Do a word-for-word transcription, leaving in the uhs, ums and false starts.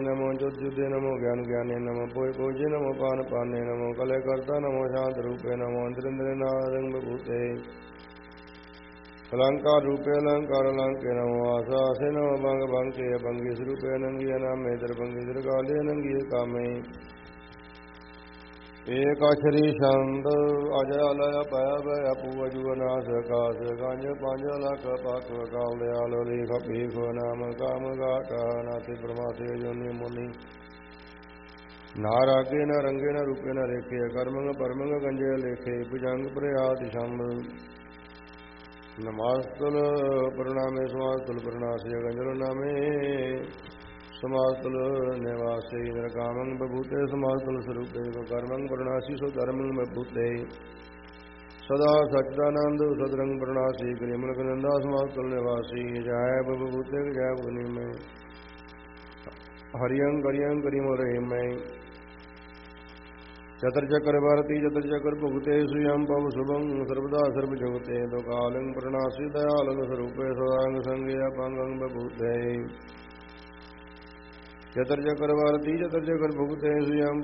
नमो ज्योतिर्जुते नमो ज्ञान ज्ञाने नमो पोय पोजे नमो पान पाने नमो कलय कर्ता नमो शांत रूपे नमो इंद्रेन्द्र नारंग भूते अलंकार रूपे अलंकार अलंके नमो आसासे नमो भंग भंगे भंगी स्वरूपे नंगी नामे दरभंगी दरकाले नंगी कामे एक अक्षरी छंद अजय अलय पय भय अपू अजुनाश काश गंज पंज लख पक काल दयाल लेख पीख नाम काम गाट नाथि प्रमासे योनि मुनि नारागे न रंगे न रूपे न रेखे कर्मंग परमंग गंजे लेखे भुजंग प्रयाति छंद नमास्तुल प्रणामे समास्तुल प्रणासे गंजल नामे समास्तुल निवासे इंद्रकामं बभूते समास्तुल स्वरूपे कर्मं प्रणासी सो धर्मं बभूते सदा सच्चिदानंद सदरंग प्रणासी करिमल नंदा समास्तुल निवासी जय बभूते जय गुनि में हरियं करियं करिमल में चतर चक्र भारती चतर चक्र भुगते श्रियं पव शुभं सर्वदा सर्व जगते दो कालं प्रणासी दयालं स्वरूपे सदांग संगे अपांगं बभूते चतर चक्र भारती चतर चक्र भुगते श्रियं